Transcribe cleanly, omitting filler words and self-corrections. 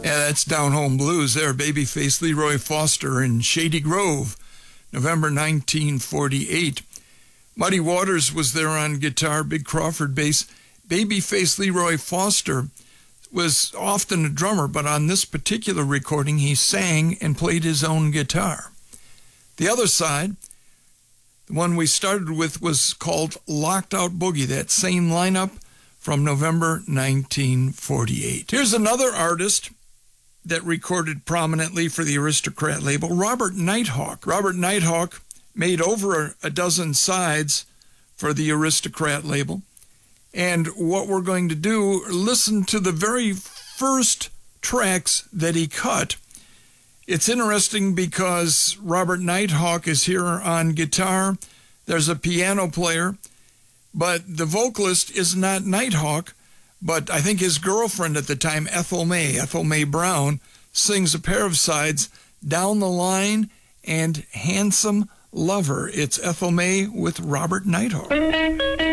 Yeah, that's Down Home Blues there. Babyface Leroy Foster in Shady Grove, November 1948. Muddy Waters was there on guitar, Big Crawford bass. Babyface Leroy Foster was often a drummer, but on this particular recording, he sang and played his own guitar. The other side, the one we started with, was called Locked Out Boogie, that same lineup from November 1948. Here's another artist that recorded prominently for the Aristocrat label, Robert Nighthawk. Robert Nighthawk made over a dozen sides for the Aristocrat label. And what we're going to do, listen to the very first tracks that he cut. It's interesting because Robert Nighthawk is here on guitar. There's a piano player, but the vocalist is not Nighthawk, but I think his girlfriend at the time, Ethel May Brown, sings a pair of sides, Down the Line and Handsome Lover. It's Ethel May with Robert Nighthawk.